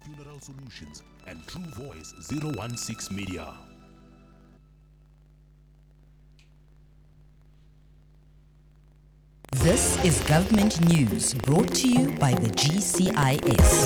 Funeral Solutions and True Voice 016 Media. This is government news brought to you by the GCIS.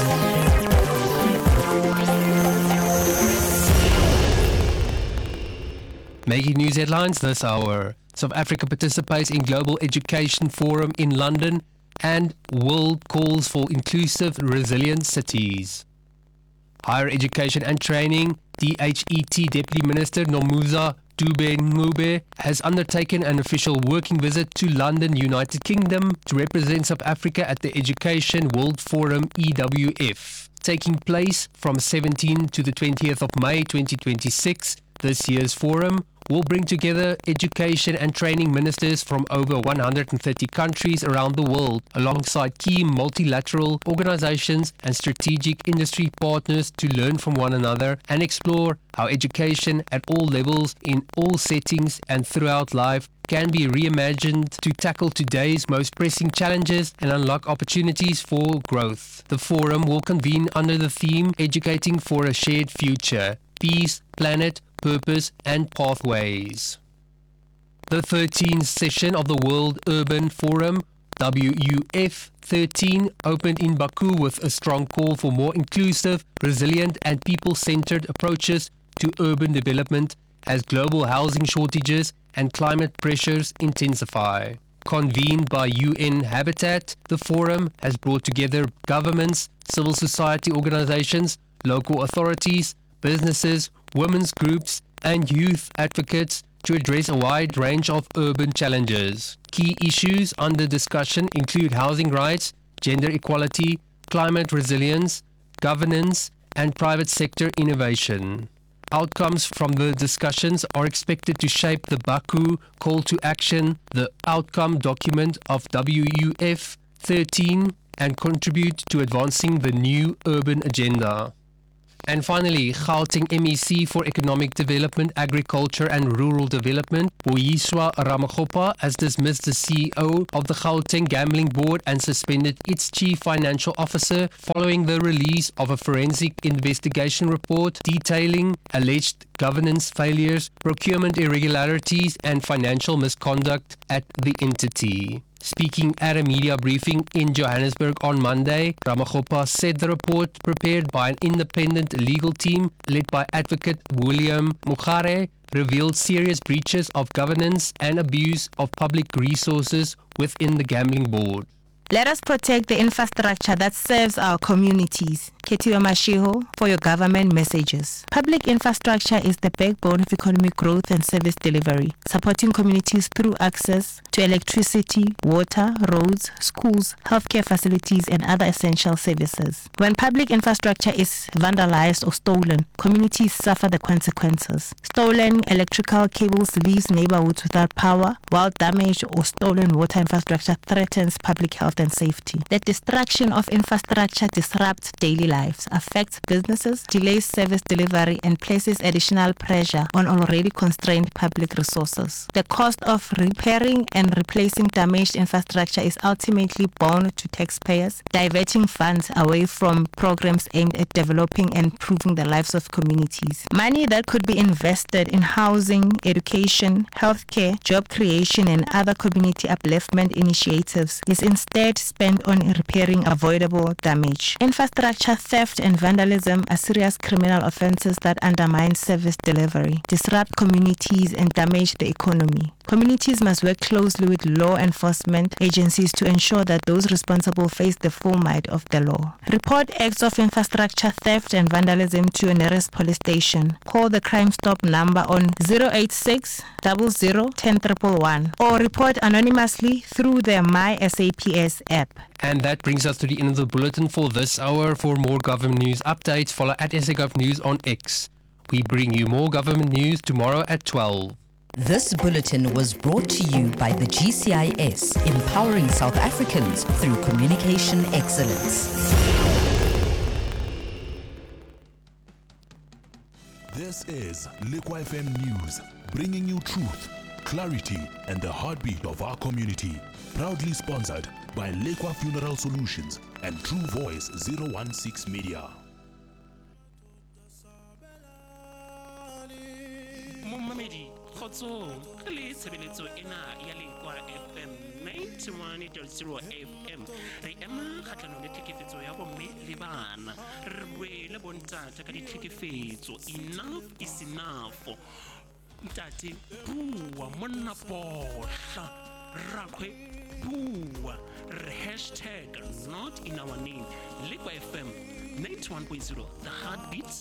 Making news headlines this hour. South Africa participates in Global Education Forum in London and World calls for inclusive, resilient cities. Higher Education and Training, DHET Deputy Minister Nomusa Dube-Ncube has undertaken an official working visit to London, United Kingdom to represent South Africa at the Education World Forum EWF. Taking place from 17 to the 20th of May 2026, this year's forum will bring together education and training ministers from over 130 countries around the world, alongside key multilateral organizations and strategic industry partners to learn from one another and explore how education at all levels, in all settings and throughout life can be reimagined to tackle today's most pressing challenges and unlock opportunities for growth. The forum will convene under the theme Educating for a Shared Future, Peace, Planet, Purpose and Pathways. The 13th session of the World Urban Forum, WUF 13, opened in Baku with a strong call for more inclusive, resilient and people-centered approaches to urban development as global housing shortages and climate pressures intensify. Convened by UN Habitat, the forum has brought together governments, civil society organizations, local authorities, businesses, women's groups, and youth advocates to address a wide range of urban challenges. Key issues under discussion include housing rights, gender equality, climate resilience, governance, and private sector innovation. Outcomes from the discussions are expected to shape the Baku Call to Action, the outcome document of WUF 13, and contribute to advancing the new urban agenda. And finally, Gauteng MEC for Economic Development, Agriculture and Rural Development, Boyiswa Ramagopa, has dismissed the CEO of the Gauteng Gambling Board and suspended its Chief Financial Officer following the release of a forensic investigation report detailing alleged governance failures, procurement irregularities and financial misconduct at the entity. Speaking at a media briefing in Johannesburg on Monday, Ramagopa said the report, prepared by an independent legal team led by advocate William Mugare, revealed serious breaches of governance and abuse of public resources within the gambling board. Let us protect the infrastructure that serves our communities. Ketiwa Mashiho for your government messages. Public infrastructure is the backbone of economic growth and service delivery, supporting communities through access to electricity, water, roads, schools, healthcare facilities, and other essential services. When public infrastructure is vandalized or stolen, communities suffer the consequences. Stolen electrical cables leaves neighborhoods without power, while damaged or stolen water infrastructure threatens public health and safety. The destruction of infrastructure disrupts daily lives, affects businesses, delays service delivery, and places additional pressure on already constrained public resources. The cost of repairing and replacing damaged infrastructure is ultimately borne to taxpayers, diverting funds away from programs aimed at developing and improving the lives of communities. Money that could be invested in housing, education, healthcare, job creation, and other community upliftment initiatives is instead spent on repairing avoidable damage. Infrastructure theft and vandalism are serious criminal offenses that undermine service delivery, disrupt communities, and damage the economy. Communities must work closely with law enforcement agencies to ensure that those responsible face the full might of the law. Report acts of infrastructure theft and vandalism to your nearest police station. Call the Crime Stop number on 086 00 10111 or report anonymously through the My SAPS app. And that brings us to the end of the bulletin for this hour. For more government news updates, follow at SAGov News on X. We bring you more government news tomorrow at 12. This bulletin was brought to you by the GCIS, empowering South Africans through communication excellence. This is Lekwa FM News, bringing you truth, clarity, and the heartbeat of our community. Proudly sponsored by Lekwa Funeral Solutions and True Voice 016 Media. Momamedi kgotsong le tshebeletso ena ya Lekwa FM 91.0 FM re ema kgatlhanong le tlhekefetso ya bomme le bana re bue le bontate ka ditlhekefetso. Enough is enough. Ntate bua, monna pohla, rakwe bua, hashtag not in our name. Lekwa FM 91.0, the heartbeats